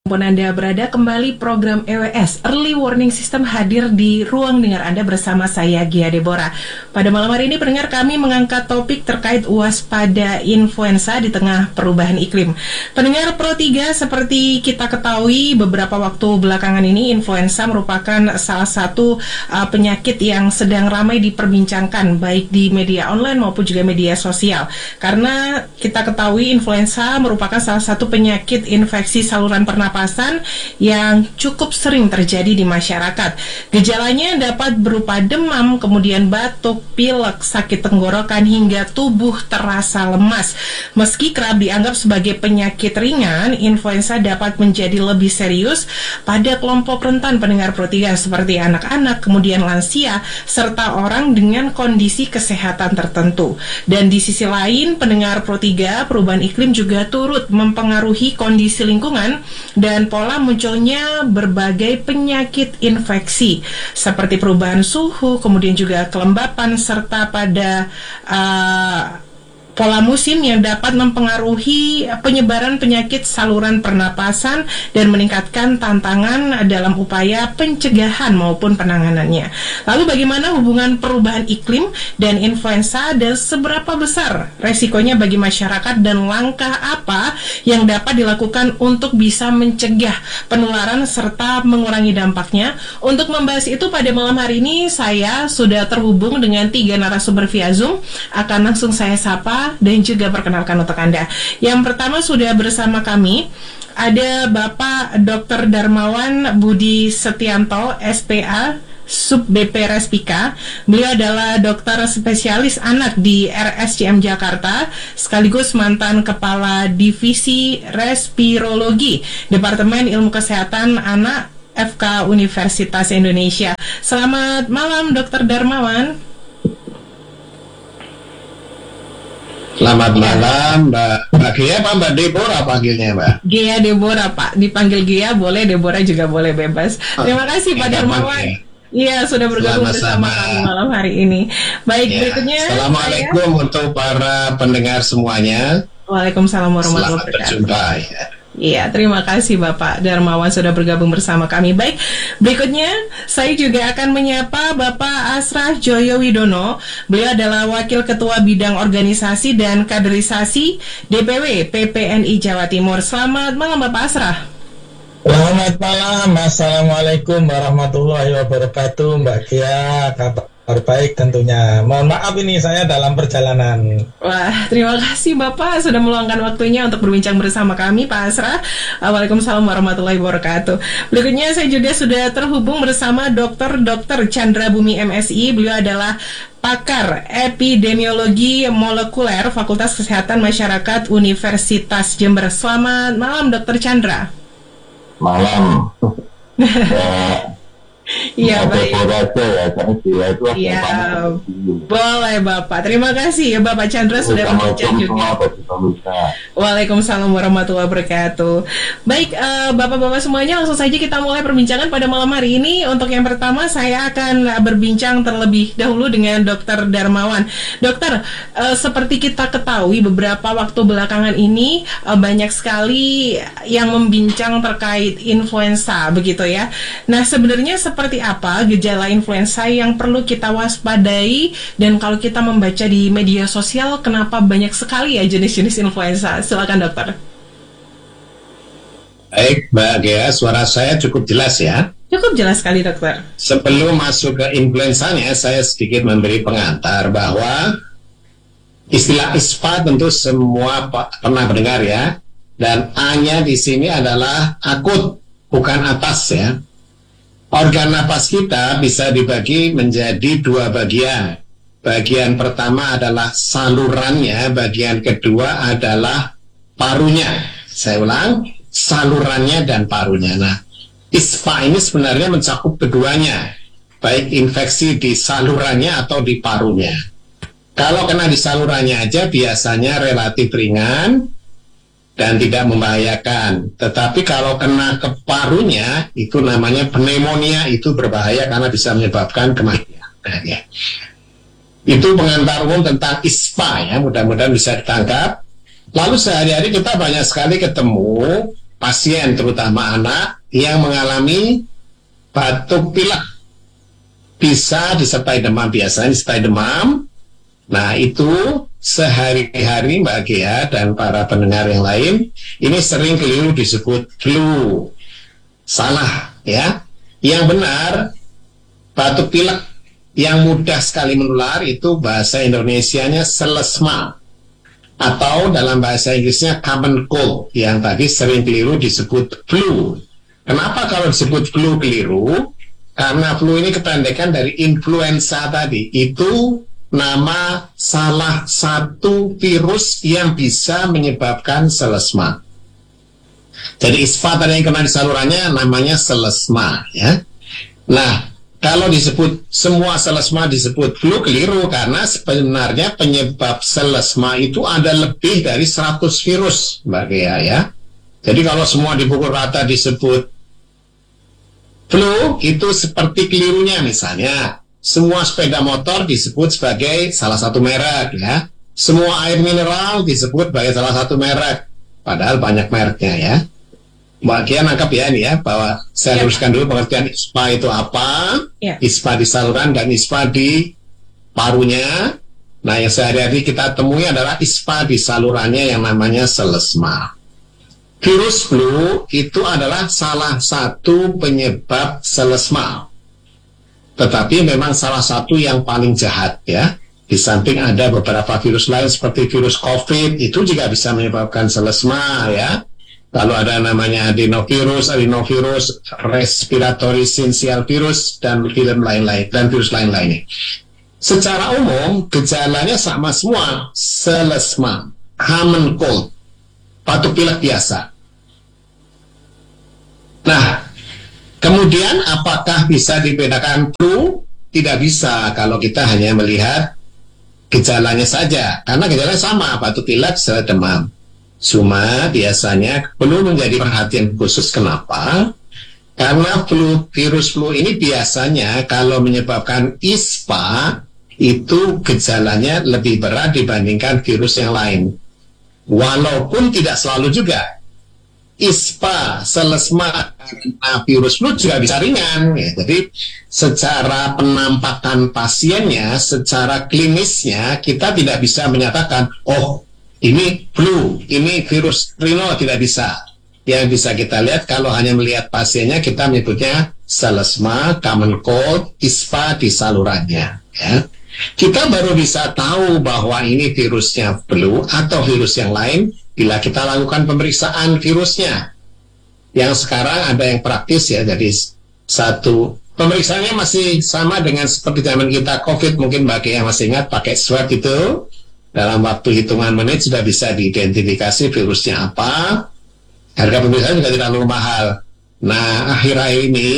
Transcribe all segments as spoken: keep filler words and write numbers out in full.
Anda berada kembali program E W S Early Warning System hadir di ruang dengar Anda bersama saya Gia Deborah. Pada malam hari ini pendengar kami mengangkat topik terkait waspada influenza di tengah perubahan iklim. Pendengar Pro tiga, seperti kita ketahui beberapa waktu belakangan ini influenza merupakan salah satu uh, penyakit yang sedang ramai diperbincangkan baik di media online maupun juga media sosial. Karena kita ketahui influenza merupakan salah satu penyakit infeksi saluran pernapasan yang cukup sering terjadi di masyarakat. Gejalanya dapat berupa demam, kemudian batuk, pilek, sakit tenggorokan, hingga tubuh terasa lemas. Meski kerap dianggap sebagai penyakit ringan, influenza dapat menjadi lebih serius pada kelompok rentan pendengar Pro tiga seperti anak-anak, kemudian lansia, serta orang dengan kondisi kesehatan tertentu. Dan di sisi lain, pendengar Pro tiga, perubahan iklim juga turut mempengaruhi kondisi lingkungan dan pola munculnya berbagai penyakit infeksi seperti perubahan suhu, kemudian juga kelembapan, serta pada uh, pola musim yang dapat mempengaruhi penyebaran penyakit saluran pernapasan dan meningkatkan tantangan dalam upaya pencegahan maupun penanganannya. Lalu bagaimana hubungan perubahan iklim dan influenza dan seberapa besar resikonya bagi masyarakat dan langkah apa yang dapat dilakukan untuk bisa mencegah penularan serta mengurangi dampaknya? Untuk membahas itu pada malam hari ini saya sudah terhubung dengan tiga narasumber via Zoom. Akan langsung saya sapa dan juga perkenalkan untuk Anda. Yang pertama sudah bersama kami ada Bapak Doktor Darmawan Budi Setianto, S P A, Sub B P Respika. Beliau adalah dokter spesialis anak di R S C M Jakarta, sekaligus mantan Kepala Divisi Respirologi, Departemen Ilmu Kesehatan Anak F K Universitas Indonesia. Selamat malam, Dokter Darmawan. Selamat malam, Mbak. Mbak Gia apa Mbak Deborah panggilnya, Mbak? Gia Deborah, Pak. Dipanggil Gia boleh, Deborah juga boleh, bebas. Terima kasih Pak Darmawan. Iya, sudah bergabung bersama kami malam hari ini. Baik, ya, berikutnya. Assalamualaikum saya... untuk para pendengar semuanya. Waalaikumsalam warahmatullahi wabarakatuh. Selamat berjumpa. Ya. Iya, terima kasih Bapak Darmawan sudah bergabung bersama kami. Baik, berikutnya saya juga akan menyapa Bapak Asrah Joyo Widono. Beliau adalah Wakil Ketua Bidang Organisasi dan Kaderisasi D P W P P N I Jawa Timur. Selamat malam Bapak Asrah. Selamat malam, Assalamualaikum warahmatullahi wabarakatuh, Mbak Kia. Kabar baik tentunya. Mohon maaf ini saya dalam perjalanan. Wah, terima kasih Bapak sudah meluangkan waktunya untuk berbincang bersama kami, Pak Asrah. Waalaikumsalam warahmatullahi wabarakatuh. Berikutnya saya juga sudah terhubung bersama Dokter Dokter Chandra Bumi M Si. Beliau adalah pakar epidemiologi molekuler Fakultas Kesehatan Masyarakat Universitas Jember. Selamat malam Dokter Chandra. Malam. Iya, baik. Iya, boleh Bapak. Terima kasih ya Bapak Chandra sudah berbincang juga. Waalaikumsalam warahmatullahi wabarakatuh. Baik, uh, Bapak-Bapak semuanya, langsung saja kita mulai perbincangan pada malam hari ini. Untuk yang pertama, saya akan berbincang terlebih dahulu dengan Dokter Darmawan. Dokter, uh, seperti kita ketahui beberapa waktu belakangan ini uh, banyak sekali yang membincang terkait influenza, begitu ya. Nah, sebenarnya seperti Seperti apa gejala influenza yang perlu kita waspadai, dan kalau kita membaca di media sosial kenapa banyak sekali ya jenis-jenis influenza? Silakan dokter. Baik Mbak Gia, suara saya cukup jelas ya? Cukup jelas sekali dokter. Sebelum masuk ke influenzanya, saya sedikit memberi pengantar bahwa istilah I S P A tentu semua pernah mendengar ya, dan A-nya di sini adalah akut, bukan atas ya. Organ napas kita bisa dibagi menjadi dua bagian. Bagian pertama adalah salurannya, bagian kedua adalah parunya. Saya ulang, salurannya dan parunya. Nah, I S P A ini sebenarnya mencakup keduanya, baik infeksi di salurannya atau di parunya. Kalau kena di salurannya aja biasanya relatif ringan dan tidak membahayakan. Tetapi kalau kena ke parunya, itu namanya pneumonia, itu berbahaya karena bisa menyebabkan kematian. Nah, ya. Itu pengantar umum tentang I S P A ya, mudah-mudahan bisa ditangkap. Lalu sehari-hari kita banyak sekali ketemu pasien terutama anak yang mengalami batuk pilek, bisa disertai demam, biasanya disertai demam. Nah itu sehari-hari Mbak Gia dan para pendengar yang lain, ini sering keliru disebut flu. Salah ya. Yang benar, batuk pilek yang mudah sekali menular itu bahasa Indonesianya selesma, atau dalam bahasa Inggrisnya common cold, yang tadi sering keliru disebut flu. Kenapa kalau disebut flu keliru? Karena flu ini kependekan dari influenza tadi. Itu nama salah satu virus yang bisa menyebabkan selesma. Jadi ispa tadi yang kena di salurannya namanya selesma ya. Nah, kalau disebut semua selesma disebut flu keliru, karena sebenarnya penyebab selesma itu ada lebih dari seratus virus Mbak Gea ya. Jadi kalau semua dipukul rata disebut flu, itu seperti kelirunya. Misalnya semua sepeda motor disebut sebagai salah satu merek ya. Semua air mineral disebut sebagai salah satu merek, padahal banyak mereknya ya. Mbak Kia nangkap ya ini ya, bahwa saya luruskan dulu pengertian ispa itu apa, ya. Ispa di saluran dan ispa di parunya. Nah yang sehari-hari kita temui adalah ispa di salurannya yang namanya selesma. Virus flu itu adalah salah satu penyebab selesma, tetapi memang salah satu yang paling jahat ya. Di samping ada beberapa virus lain seperti virus COVID, itu juga bisa menyebabkan selesma ya. Lalu ada namanya adenovirus, adenovirus, respiratory syncytial virus, dan virus lain-lain, dan virus lain-lainnya. Secara umum, gejalanya sama semua, selesma, common cold, batuk pilek biasa. Nah, kemudian apakah bisa dibedakan flu? Tidak bisa kalau kita hanya melihat gejalanya saja, karena gejalanya sama, batuk pilek, serta demam. Cuma biasanya perlu menjadi perhatian khusus. Kenapa? Karena flu, virus flu ini biasanya kalau menyebabkan ispa itu gejalanya lebih berat dibandingkan virus yang lain. Walaupun tidak selalu juga. Ispa, selesma, karena virus flu juga bisa ringan. Ya. Jadi secara penampakan pasiennya, secara klinisnya kita tidak bisa menyatakan, oh ini flu, ini virus rino, tidak bisa. Yang bisa kita lihat kalau hanya melihat pasiennya, kita menyebutnya selesma, common cold, ispa di salurannya. Ya. Kita baru bisa tahu bahwa ini virusnya flu atau virus yang lain bila kita lakukan pemeriksaan virusnya. Yang sekarang ada yang praktis ya, jadi satu pemeriksaannya masih sama dengan seperti zaman kita COVID, mungkin bagi yang masih ingat pakai swab itu. Dalam waktu hitungan menit sudah bisa diidentifikasi virusnya apa. Harga pemeriksaan juga tidak terlalu mahal. Nah, akhir-akhir ini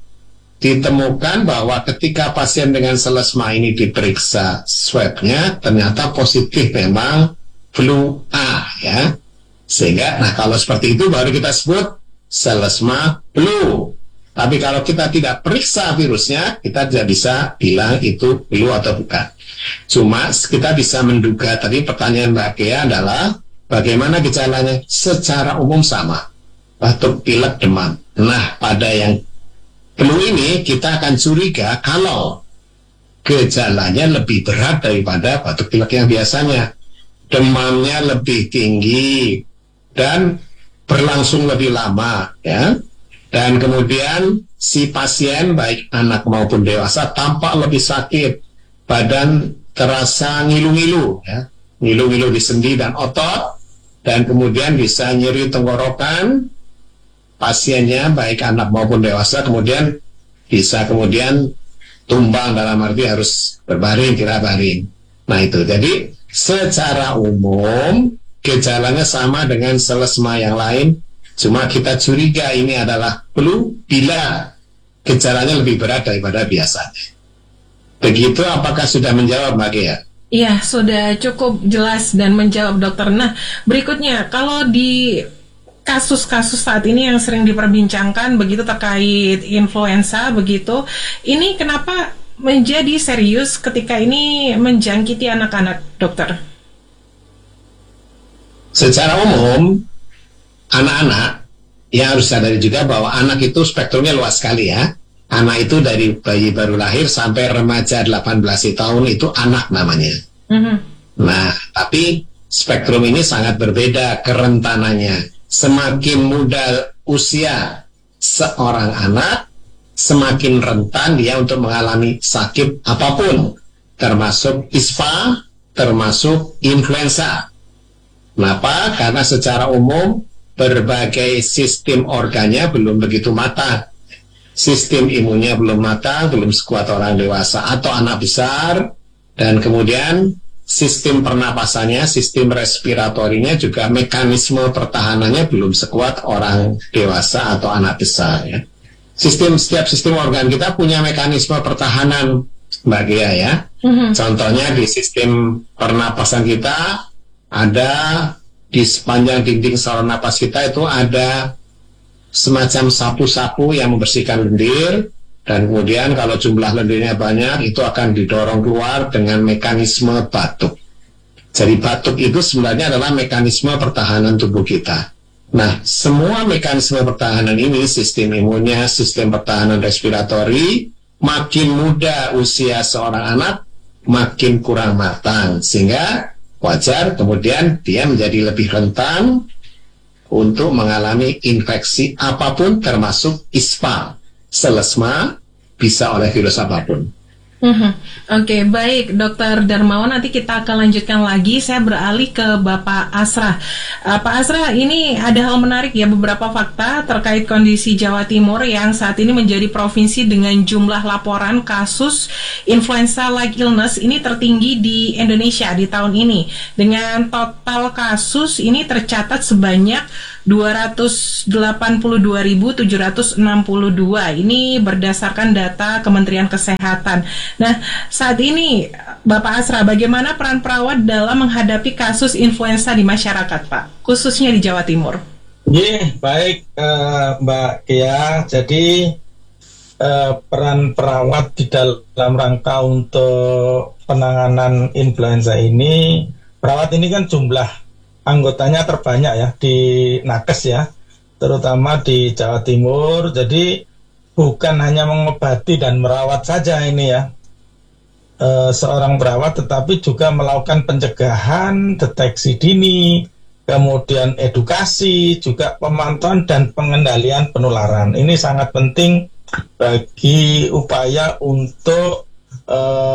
ditemukan bahwa ketika pasien dengan selesma ini diperiksa swabnya, ternyata positif memang flu A ya. Sehingga, nah kalau seperti itu baru kita sebut selesma flu. Tapi kalau kita tidak periksa virusnya, kita tidak bisa bilang itu flu atau bukan. Cuma kita bisa menduga. Tadi pertanyaan Mbak Gea adalah bagaimana gejalanya? Secara umum sama, batuk pilek demam. Nah pada yang flu ini kita akan curiga kalau gejalanya lebih berat daripada batuk pilek yang biasanya. Demamnya lebih tinggi dan berlangsung lebih lama ya. Dan kemudian si pasien baik anak maupun dewasa tampak lebih sakit, badan terasa ngilu-ngilu ya, ngilu-ngilu di sendi dan otot, dan kemudian bisa nyeri tenggorokan pasiennya baik anak maupun dewasa, kemudian bisa kemudian tumbang, dalam arti harus berbaring, kira baring. Nah itu, jadi secara umum gejalanya sama dengan selesma yang lain, cuma kita curiga ini adalah flu bila gejalanya lebih berat daripada biasanya. Begitu, apakah sudah menjawab Mbak Gea? Iya, sudah cukup jelas dan menjawab dokter. Nah, berikutnya kalau di kasus-kasus saat ini yang sering diperbincangkan begitu terkait influenza begitu, ini kenapa menjadi serius ketika ini menjangkiti anak-anak, dokter? Secara umum, anak-anak yang harus sadari juga bahwa anak itu spektrumnya luas sekali ya. Anak itu dari bayi baru lahir sampai remaja delapan belas tahun itu anak namanya. Mm-hmm. Nah, tapi spektrum ini sangat berbeda kerentanannya. Semakin muda usia seorang anak, semakin rentan dia untuk mengalami sakit apapun, termasuk ispa, termasuk influenza. Kenapa? Karena secara umum berbagai sistem organnya belum begitu matang. Sistem imunnya belum matang, belum sekuat orang dewasa atau anak besar, dan kemudian sistem pernapasannya, sistem respiratorinya juga mekanisme pertahanannya belum sekuat orang dewasa atau anak besar ya. Sistem setiap sistem organ kita punya mekanisme pertahanan, Mbak Gia ya. Mm-hmm. Contohnya di sistem pernapasan kita ada di sepanjang dinding saluran napas kita itu ada semacam sapu-sapu yang membersihkan lendir, dan kemudian kalau jumlah lendirnya banyak itu akan didorong keluar dengan mekanisme batuk. Jadi batuk itu sebenarnya adalah mekanisme pertahanan tubuh kita. Nah, semua mekanisme pertahanan ini, sistem imunnya, sistem pertahanan respiratori, makin muda usia seorang anak, makin kurang matang, sehingga wajar kemudian dia menjadi lebih rentan untuk mengalami infeksi apapun termasuk ispa, selesma, bisa oleh virus apapun. Mm-hmm. Oke, okay, baik Dokter Darmawan, nanti kita akan lanjutkan lagi. Saya beralih ke Bapak Asrah. uh, Pak Asrah, ini ada hal menarik ya, beberapa fakta terkait kondisi Jawa Timur yang saat ini menjadi provinsi dengan jumlah laporan kasus influenza-like illness ini tertinggi di Indonesia di tahun ini. Dengan total kasus ini tercatat sebanyak dua ratus delapan puluh dua ribu tujuh ratus enam puluh dua. Ini berdasarkan data Kementerian Kesehatan. Nah, saat ini Bapak Asrah, bagaimana peran perawat dalam menghadapi kasus influenza di masyarakat, Pak, khususnya di Jawa Timur? Iya, baik uh, Mbak Kia. Jadi uh, peran perawat di dalam rangka untuk penanganan influenza ini, perawat ini kan jumlah anggotanya terbanyak ya di nakes ya, terutama di Jawa Timur. Jadi bukan hanya mengobati dan merawat saja ini ya, e, seorang perawat, tetapi juga melakukan pencegahan, deteksi dini, kemudian edukasi, juga pemantauan dan pengendalian penularan. Ini sangat penting bagi upaya untuk e,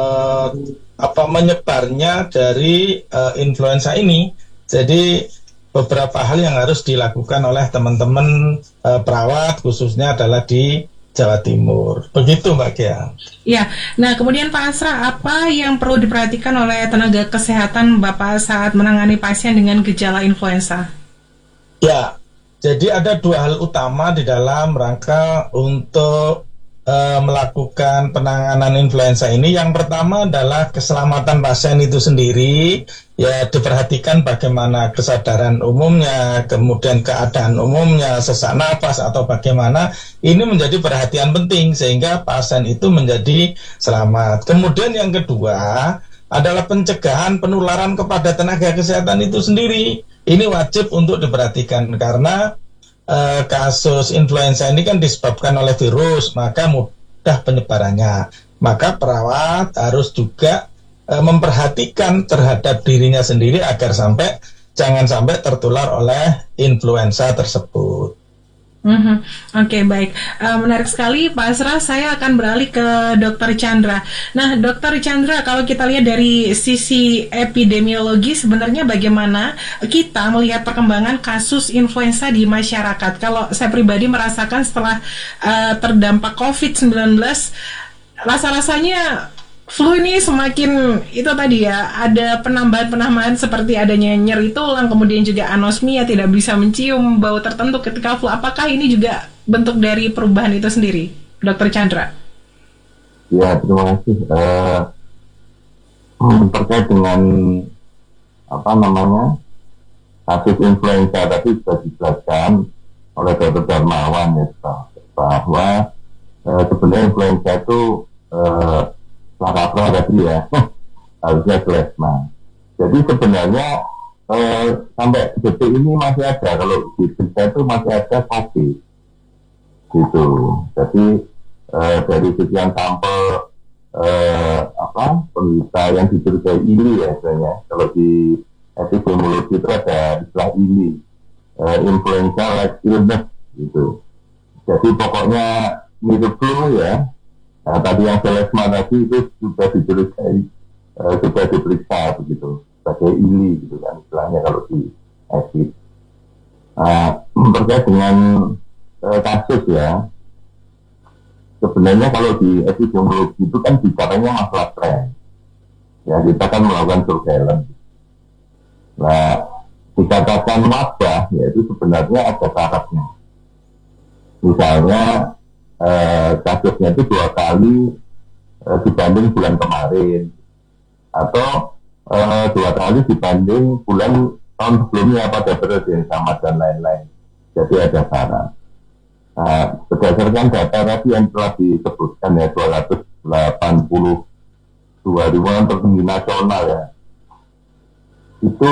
apa menyebarnya dari e, influenza ini. Jadi beberapa hal yang harus dilakukan oleh teman-teman e, perawat khususnya adalah di Jawa Timur. Begitu Mbak Kia. Ya, nah kemudian Pak Asrah, apa yang perlu diperhatikan oleh tenaga kesehatan Bapak saat menangani pasien dengan gejala influenza? Ya, jadi ada dua hal utama di dalam rangka untuk Uh, melakukan penanganan influenza ini. Yang pertama adalah keselamatan pasien itu sendiri, ya diperhatikan bagaimana kesadaran umumnya, kemudian keadaan umumnya, sesak napas atau bagaimana, ini menjadi perhatian penting sehingga pasien itu menjadi selamat. Kemudian yang kedua adalah pencegahan penularan kepada tenaga kesehatan itu sendiri. Ini wajib untuk diperhatikan karena Uh, kasus influenza ini kan disebabkan oleh virus, maka mudah penyebarannya. Maka perawat harus juga uh, memperhatikan terhadap dirinya sendiri agar sampai jangan sampai tertular oleh influenza tersebut. Mm-hmm. Oke, okay, baik. Uh, menarik sekali Pak Asrah. Saya akan beralih ke Dokter Chandra. Nah, Dokter Chandra, kalau kita lihat dari sisi epidemiologi, sebenarnya bagaimana kita melihat perkembangan kasus influenza di masyarakat? Kalau saya pribadi merasakan setelah uh, terdampak covid sembilan belas, rasa-rasanya flu ini semakin itu tadi ya, ada penambahan-penambahan seperti adanya nyeri tulang, kemudian juga anosmia, tidak bisa mencium bau tertentu ketika flu. Apakah ini juga bentuk dari perubahan itu sendiri, Dokter Chandra? Ya, terima kasih. Uh, terkait dengan apa namanya kasus influenza tadi sudah dijelaskan oleh Dokter Darmawan ya, bahwa uh, sebenarnya influenza itu uh, Laka-laka tadi ya, harusnya selesma. Jadi sebenarnya eh, sampai detik ini masih ada, kalau di desa itu masih ada sapi gitu. Jadi eh, dari sekian sampel eh, apa penderita yang dicurigai ini ya sebenarnya, kalau di epidemiologi itu ada istilah ini, eh, influenza like illness gitu. Jadi pokoknya mirip flu ya. Nah, tadi yang selesma tadi itu sudah dicurigai, uh, sudah diperiksa begitu sebagai ini gitu kan istilahnya kalau di etik. Nah, terkait dengan uh, kasus ya, sebenarnya kalau di epidemiologi itu kan bicaranya masalah tren. Ya kita kan melakukan surveillance. Nah, dikatakan wabah ya itu sebenarnya ada syaratnya. Misalnya Eh, kasusnya itu dua kali eh, dibanding bulan kemarin, atau eh, dua kali dibanding bulan tahun sebelumnya pada periode yang sama dan lain-lain. Jadi ada syarat. Nah, berdasarkan data tadi yang telah disebutkan ya dua ratus delapan puluh dua ribuan tertinggi nasional ya, itu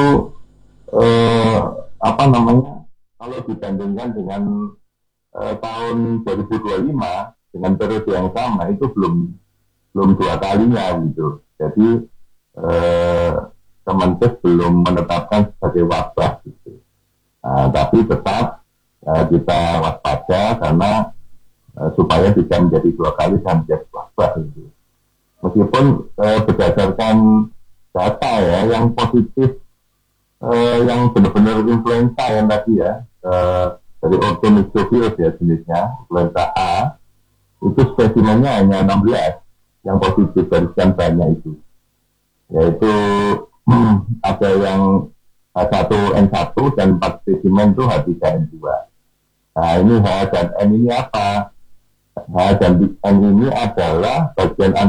eh, apa namanya kalau dibandingkan dengan Eh, tahun dua ribu dua puluh lima dengan periode yang sama itu belum belum dua kalinya gitu. Jadi eh, Kemenkes belum menetapkan sebagai wabah gitu. Nah, tapi tetap eh, kita waspada karena eh, supaya bisa menjadi dua kali dan menjadi wabah gitu. Meskipun eh, berdasarkan data ya yang positif, eh, yang benar-benar influenza yang tadi ya. Eh, dari ortomyxovirus ya jenisnya, influenza A, itu spesimennya hanya enam belas yang positif dari sekian banyak itu. Yaitu hmm, ada yang H satu N satu dan empat spesimen itu H tiga N dua. Nah ini H dan N ini apa? H dan N ini adalah bagian